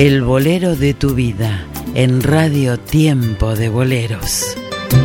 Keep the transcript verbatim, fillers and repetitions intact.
El bolero de tu vida en Radio Tiempo de Boleros.